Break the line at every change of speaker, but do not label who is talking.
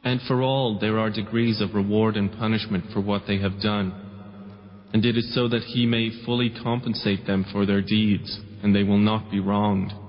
And for all there are degrees of reward and punishment for what they have done. And it is so that He may fully compensate them for their deeds, and they will not be wronged.